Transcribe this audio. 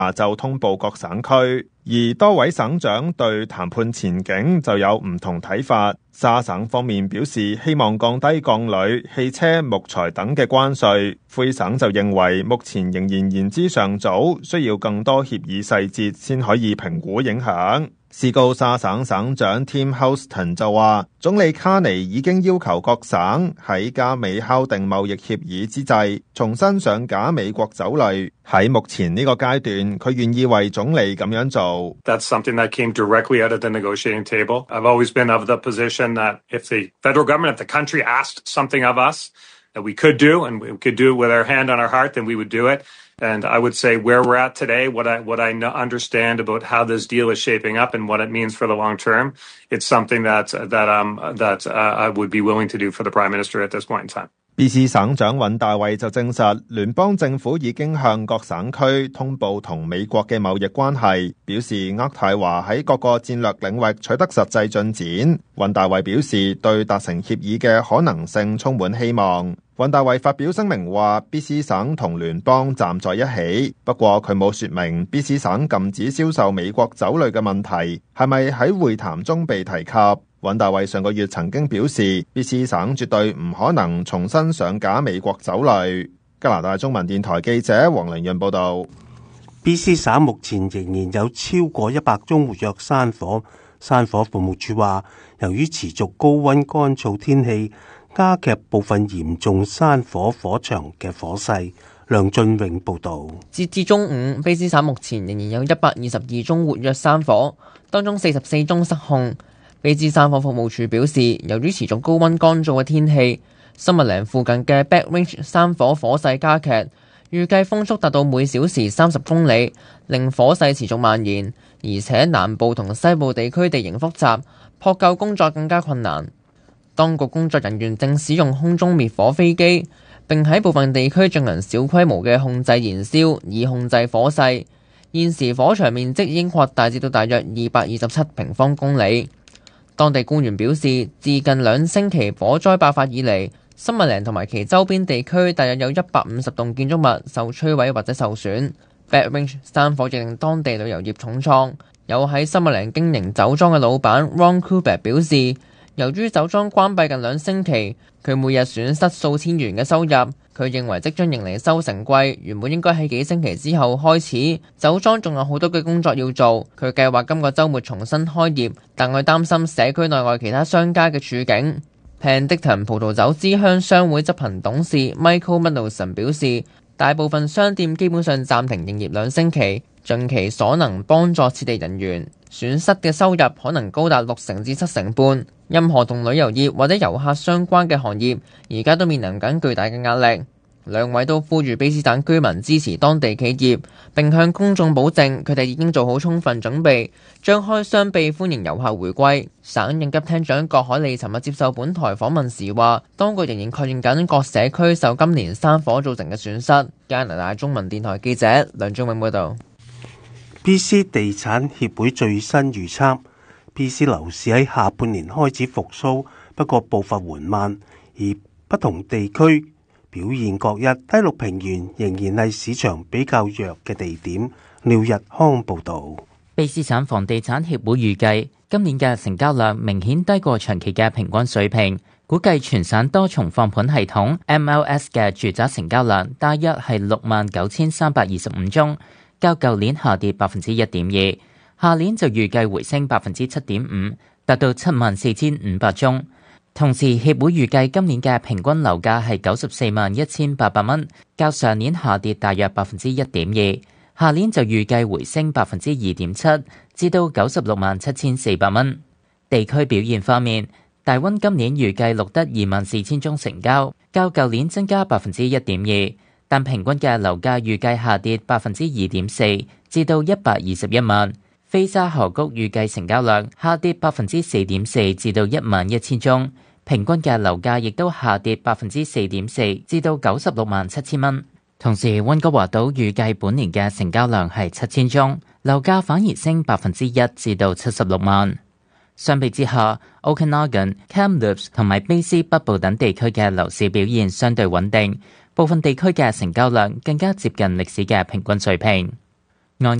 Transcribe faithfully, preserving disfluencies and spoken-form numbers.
就通報各省區，而多位省長對談判前景就有唔同睇法。沙省方面表示希望降低鋼鋁、汽車、木材等嘅關稅，魁省就認為目前仍然言之尚早，需要更多協議細節先可以評估影響。斯高沙省省長 Tim Houston 就話，總理卡尼已經要求各省喺加美敲定貿易協議之際，重新上架美國酒類。喺目前呢個階段，佢願意為總理咁樣做。 That's something that came directly out of the negotiating table. I've always been of the position that if the federal government, if the country asked something of us that we could do, and we could do it with our hand on our heart, then we would do it. And I would say where we're at today, what I what I understand about how this deal is shaping up and what it means for the long term, it's something that that um that uh, I would be willing to do for the Prime Minister at this point in time. B C 省長尹大衛就證實，聯邦政府已經向各省區通報同美國嘅貿易關係，表示渥太華喺各個戰略領域取得實際進展。尹大衛表示對達成協議嘅可能性充滿希望。尹大衛發表聲明話 B C 省同聯邦站在一起，不過佢冇說明 B C 省禁止銷售美國酒類嘅問題係咪喺會談中被提及。尹大衛上個月曾經表示 B C 省絕對唔可能重新上架美國酒類。加拿大中文電台記者黃玲潤報道。 B C 省目前仍然有超過一百宗活躍山火，山火服務處話由於持續高溫乾燥天氣加劇部分嚴重山火火場嘅火勢。梁俊永報道。 截至中午，卑詩省目前仍然有一百二十二宗活躍山火，當中四十四宗失控。卑詩山火服務處表示，由於持續高溫乾燥嘅天氣，森密嶺附近嘅 Back Range 山火火勢加劇，預計風速達到每小時三十公里，令火勢持續蔓延。而且南部同西部地區地形複雜，撲救工作更加困難。當局工作人員正使用空中滅火飛機，並喺部分地區進行小規模嘅控制燃燒，以控制火勢。現時火場面積已經擴大至到大約二百二十七平方公里。當地官員表示，自近兩星期火災爆發以嚟，森密嶺同埋其周邊地區大約有一百五十棟建築物受摧毀或者受損。Back Range 山火亦令當地旅遊業重創。有喺森密嶺經營酒莊嘅老闆 Ron Kubeck 表示，由於酒莊關閉近兩星期，佢每日損失數千元嘅收入。佢認為即將迎嚟收成季，原本應該喺幾星期之後開始，酒莊仲有好多嘅工作要做。佢計劃今個週末重新開業，但佢擔心社區內外其他商家嘅處境。Penticton 葡萄酒之鄉商會執行董事 Michael Mendelson 表示，大部分商店基本上暫停營業兩星期，盡其所能幫助撤離人員。損失嘅收入可能高達六成至七成半。任何同旅遊業或者遊客相關嘅行業，而家都面臨緊巨大嘅壓力。兩位都呼籲卑詩省居民支持當地企業，並向公眾保證佢哋已經做好充分準備，將開雙臂歡迎遊客回歸。省應急廳長郭海利尋日接受本台訪問時話，當局仍然確認緊各社區受今年山火造成嘅損失。加拿大中文電台記者梁忠永報道。 B C 地產協會最新預測 B C 樓市喺下半年開始復甦，不過步伐緩慢，而不同地區表現各異。低陸平原仍然係市場比較弱嘅地點。廖日康報導。 卑詩省房地產協會預計今年嘅成交量明顯低過長期嘅平均水平，估計全省多重放盤系統 M L S 嘅住宅成交量大約係六萬九千三百二十五宗，較舊年下跌百分之一點二，下年就預計回升百分之七點五，達到七萬四千五百宗。同時，協會預計今年嘅平均樓價係九十四萬一千八百蚊，較上年下跌大約百分之一點二，下年就預計回升百分之二點七，至到九十六萬七千四百蚊。地區表現方面，大溫今年預計錄得二萬四千宗成交，較舊年增加百分之一點二。但平均嘅樓價預計下跌百分之二點四，至到一百二十一萬。飛沙河谷預計成交量下跌百分之四點四，至到一萬一千宗。平均嘅樓價亦都下跌百分之四點四，至到九十六萬七千蚊。同時，溫哥華島預計本年嘅成交量係七千宗，樓價反而升百分之一，至到七十六萬。相比之下 ，Okanagan、Kamloops 同埋卑詩北部等地區嘅樓市表現相對穩定。部分地區嘅成交量更加接近歷史嘅平均水平。